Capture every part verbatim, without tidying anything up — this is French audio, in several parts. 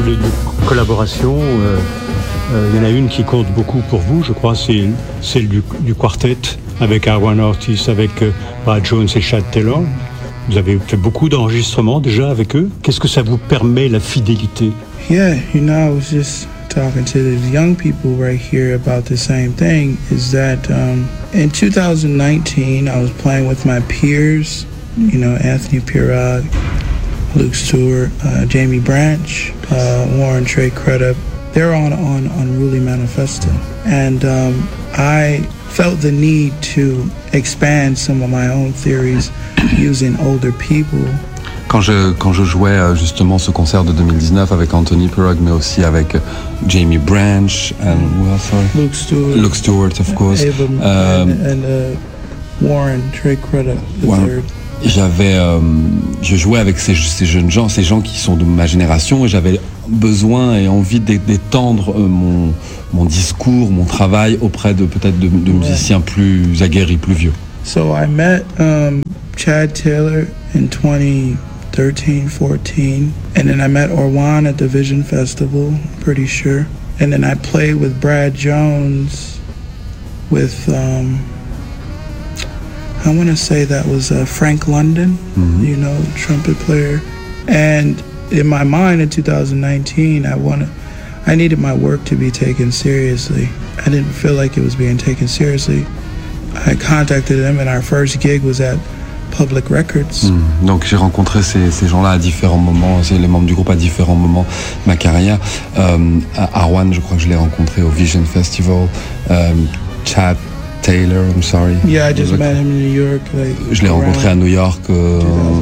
parlé de collaboration. Euh, euh, il y en a une qui compte beaucoup pour vous, je crois, c'est celle du, du quartet avec Arwan Ortiz, avec euh, Brad Jones et Chad Taylor. Vous avez fait beaucoup d'enregistrements déjà avec eux. Qu'est-ce que ça vous permet, la fidélité? Yeah, you know, I was just talking to these young people right here about the same thing, is that um, in two thousand nineteen, I was playing with my peers, you know, Anthony Pirog, Luke Stewart, uh, Jamie Branch, uh, Warren Trey Crudup. They're on, on Unruly Manifesto. And um, I felt the need to expand some of my own theories using older people. Quand je, quand je jouais justement ce concert de deux mille dix-neuf avec Anthony Pirog, mais aussi avec Jamie Branch and who else, sorry? Luke Stewart, Luke Stewart, of course, Ava, um, and, and uh, Warren Trey Crudup, the Warren. third. J'avais, euh, je jouais avec ces, ces jeunes gens, ces gens qui sont de ma génération, et j'avais besoin et envie d'étendre euh, mon, mon discours, mon travail auprès de peut-être de, de musiciens plus aguerris, plus vieux. So I met um, Chad Taylor in twenty thirteen, fourteen, and then I met Orwan at the Vision Festival, pretty sure. And then I played with Brad Jones with, um, I want to say that was uh, Frank London, mm-hmm. you know, trumpet player. And in my mind in two thousand nineteen, I wanted, I needed my work to be taken seriously. I didn't feel like it was being taken seriously. I contacted them, and our first gig was at Public Records. Mmh. Donc j'ai rencontré ces, ces gens-là à différents moments, c'est les membres du groupe à différents moments de ma carrière. Euh, Arwan, je crois que je l'ai rencontré au Vision Festival. Euh, Chad Taylor, I'm sorry. Yeah, I just met him in New York. Like, je l'ai rencontré à New York euh,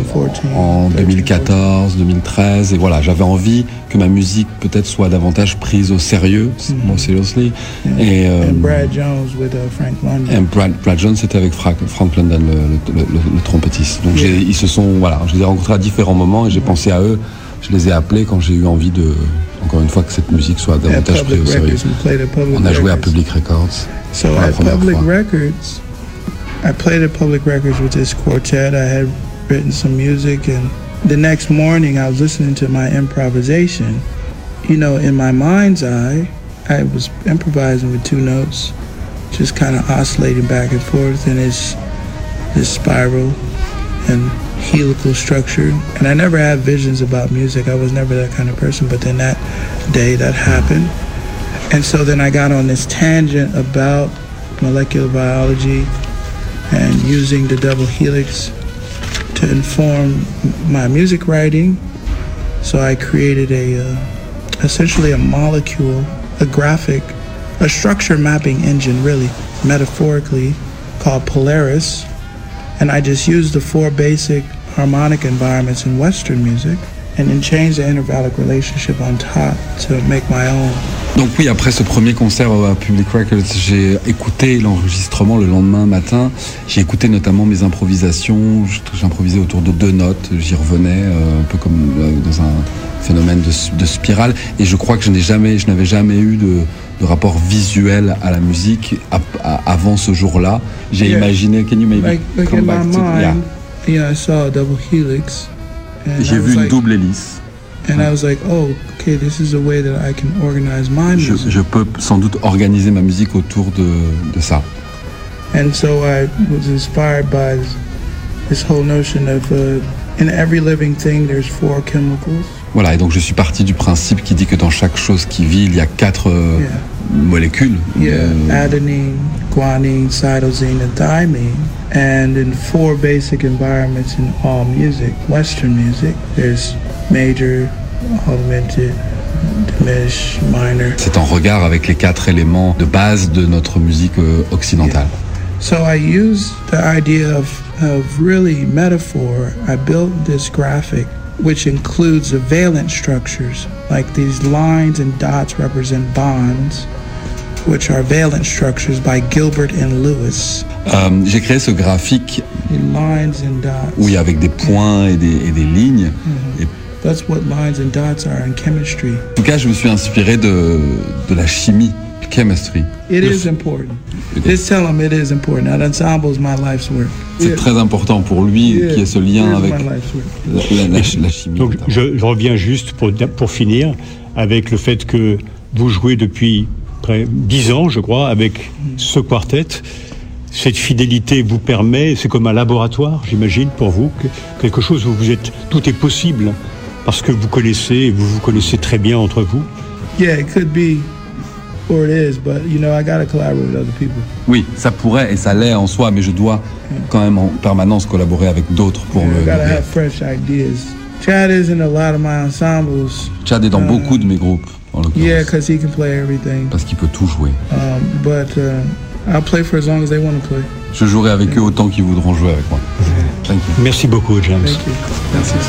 en deux mille quatorze, deux mille treize, et voilà, j'avais envie que ma musique peut-être soit davantage prise au sérieux, mm-hmm. more seriously. Yeah. Et euh, and Brad Jones with uh, Frank London. Et Brad, Brad Jones, c'était avec Frank, Frank London, le, le, le, le trompettiste. Donc yeah. ils se sont, voilà, je les ai rencontrés à différents moments et j'ai mm-hmm. pensé à eux. Je les ai appelés quand j'ai eu envie de, encore une fois, que cette musique soit davantage prise au sérieux. On a joué à Public Records. So at Public fois. Records, I played at Public Records with this quartet. I had written some music, and the next morning I was listening to my improvisation. You know, in my mind's eye, I was improvising with two notes, just kind of oscillating back and forth, and it's this spiral and helical structure. And I never had visions about music. I was never that kind of person, but then that day that happened. And so then I got on this tangent about molecular biology and using the double helix to inform my music writing. So I created a, uh, essentially a molecule, a graphic, a structure mapping engine really, metaphorically, called Polaris. And I just used the four basic harmonic environments in Western music and then changed the intervallic relationship on top to make my own. Donc oui, après ce premier concert à Public Records, j'ai écouté l'enregistrement le lendemain matin. J'ai écouté notamment mes improvisations. J'improvisais autour de deux notes. J'y revenais euh, un peu comme euh, dans un phénomène de, de spirale. Et je crois que je n'ai jamais, je n'avais jamais eu de, de rapport visuel à la musique à, à, avant ce jour-là. J'ai yeah. imaginé. Can you maybe like, like come in back my to mind, yeah. yeah, I saw a double helix. J'ai vu une like, double hélice. And I was like, oh, okay, this is a way that I can organize my music. Je, je peux sans doute organiser ma musique autour de, de ça. And so I was inspired by this, this whole notion of uh, in every living thing there's four chemicals. Voilà, et donc je suis parti du principe qui dit que dans chaque chose qui vit, il y a quatre euh, yeah. molécules. Yeah, euh, adenine, guanine, cytosine, and thymine. And in four basic environments in all music, Western music, there's major, augmented, diminished, minor. C'est en regard avec les quatre éléments de base de notre musique euh, occidentale. Yeah. So I used the idea of, of really metaphor. I built this graphic which includes the valence structures, like these lines and dots represent bonds, which are valence structures by Gilbert and Lewis. Euh, j'ai créé ce graphique lines and dots. Oui, avec des points et des, et des lignes. Mm-hmm. Et That's what lines and dots are in chemistry. En tout cas, je me suis inspiré de, de la chimie, chemistry. It Le is important. Just tell him it is important. That ensemble is my life's work. C'est yeah. très important pour lui yeah. qu'il y ait ce lien avec la, la, la, la chimie. Donc, je, je reviens juste pour, pour finir. avec le fait que vous jouez depuis près dix ans, je crois, avec ce quartet. Cette fidélité vous permet, c'est comme un laboratoire, j'imagine, pour vous, quelque chose où vous êtes, tout est possible, parce que vous connaissez, vous vous connaissez très bien entre vous. Yeah, it could be, or it is, but you know, I gotta collaborate with other people. Oui, ça pourrait et ça l'est en soi, mais je dois quand même en permanence collaborer avec d'autres pour Yeah, I le. gotta le- have fresh ideas. Chad is in a lot of my ensembles. Chad est dans Uh, beaucoup de mes groupes, en Yeah, l'occurrence, because he can play everything. parce qu'il peut tout jouer. Um, but uh, I'll play for as long as they want to play. Je jouerai avec eux autant qu'ils voudront jouer avec moi. Thank you. Merci beaucoup, James. Thank you. Merci.